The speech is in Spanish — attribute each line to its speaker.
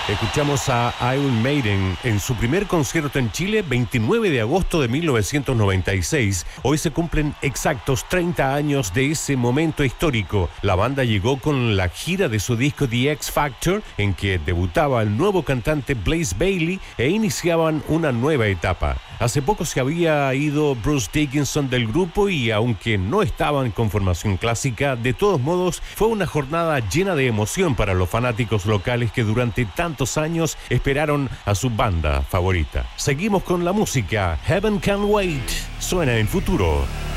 Speaker 1: Escuchamos a Iron Maiden en su primer concierto en Chile, 29 de agosto de 1996. Hoy se cumplen exactos 30 años de ese momento histórico. La banda llegó con la gira de su disco The X Factor, en que debutaba el nuevo cantante Blaze Bayley e iniciaban una nueva etapa. Hace poco se había ido Bruce Dickinson del grupo y aunque no estaban con formación clásica, de todos modos fue una jornada llena de emoción para los fanáticos locales que durante tantos años esperaron a su banda favorita. Seguimos con la música. Heaven Can Wait suena en Futuro.